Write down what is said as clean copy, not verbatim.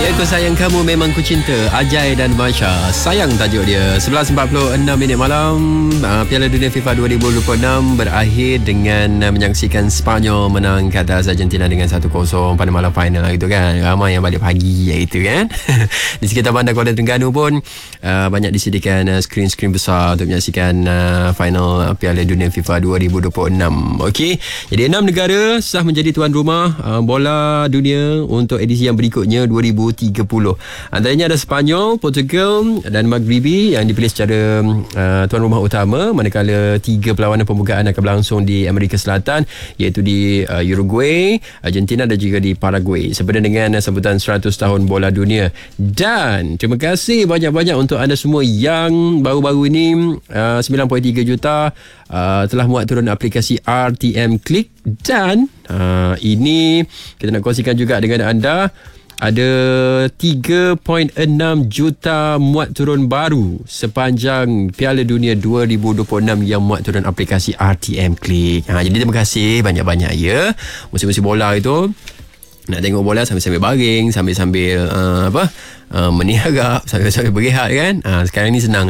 Aku sayang kamu memang ku cinta, Ajai dan Masya. Sayang tajuk dia. 11.46 minit malam. Piala Dunia FIFA 2026 berakhir dengan menyaksikan Sepanyol menang ke atas Argentina dengan 1-0 pada malam final gitu kan. Ramai yang balik pagi itu kan. Di sekitar bandar Kuala Terengganu pun banyak disediakan skrin-skrin besar untuk menyaksikan final Piala Dunia FIFA 2026. Okey, jadi 6 negara sah menjadi tuan rumah bola dunia untuk edisi yang berikutnya 2030. Antaranya ada Sepanyol, Portugal dan Maghribi yang dipilih secara tuan rumah utama, manakala 3 perlawanan pembukaan akan berlangsung di Amerika Selatan, iaitu di Uruguay, Argentina dan juga di Paraguay, sempena dengan sambutan 100 tahun bola dunia. Dan terima kasih banyak-banyak untuk anda semua yang baru-baru ini 9.3 juta telah muat turun aplikasi RTM Click. Dan ini kita nak kongsikan juga dengan anda, ada 3.6 juta muat turun baru sepanjang Piala Dunia 2026 yang muat turun aplikasi RTM Click. Jadi terima kasih banyak-banyak ya. Musim-musim bola itu nak tengok bola sambil-sambil baring, sambil-sambil meniagap, sambil-sambil berehat kan. Sekarang ni senang.